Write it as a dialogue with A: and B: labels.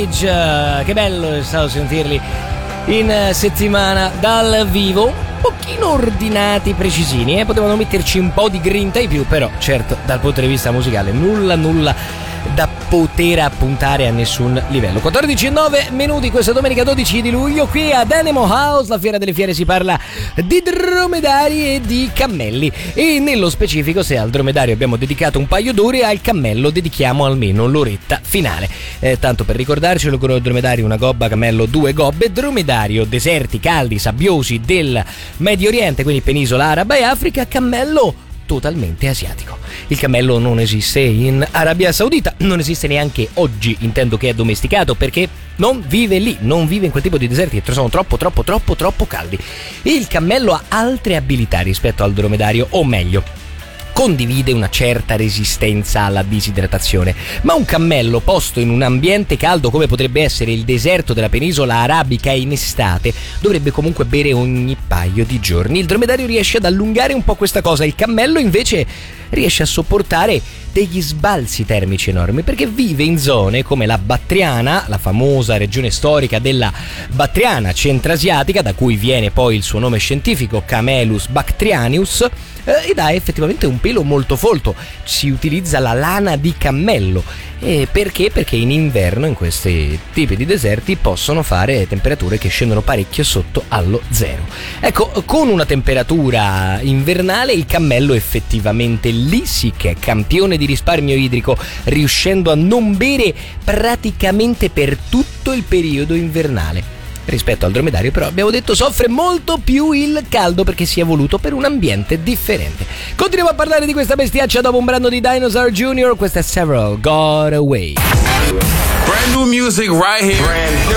A: Age, che bello è stato sentirli in settimana dal vivo, un pochino ordinati, precisini, potevano metterci un po' di grinta in più, però certo dal punto di vista musicale nulla da poter appuntare a nessun livello. 14:09 questa domenica 12 di luglio qui ad Animal House, la fiera delle fiere. Si parla di dromedari e di cammelli, e nello specifico, se al dromedario abbiamo dedicato un paio d'ore, al cammello dedichiamo almeno l'oretta finale, tanto per ricordarcelo: dromedario una gobba, cammello due gobbe. Dromedario deserti caldi sabbiosi del Medio Oriente, quindi penisola araba e Africa. Cammello totalmente asiatico. Il cammello non esiste in Arabia Saudita, non esiste neanche oggi, intendo che è domesticato, perché non vive lì, non vive in quel tipo di deserti che sono troppo caldi. Il cammello ha altre abilità rispetto al dromedario, o meglio, condivide una certa resistenza alla disidratazione, ma un cammello posto in un ambiente caldo come potrebbe essere il deserto della penisola arabica in estate dovrebbe comunque bere ogni paio di giorni. Il dromedario riesce ad allungare un po' questa cosa, il cammello invece riesce a sopportare degli sbalzi termici enormi, perché vive in zone come la Battriana, la famosa regione storica della Battriana centrasiatica, da cui viene poi il suo nome scientifico Camelus bactrianus, ed ha effettivamente un pelo molto folto. Si utilizza la lana di cammello. Perché? Perché in inverno in questi tipi di deserti possono fare temperature che scendono parecchio sotto allo zero. Ecco, con una temperatura invernale il cammello effettivamente lì sì che è campione di risparmio idrico, riuscendo a non bere praticamente per tutto il periodo invernale. Rispetto al dromedario, però, abbiamo detto, soffre molto più il caldo perché si è evoluto per un ambiente differente. Continuiamo a parlare di questa bestiaccia dopo un brano di Dinosaur Jr. Questa è Several Got Away.
B: Brand new music right here.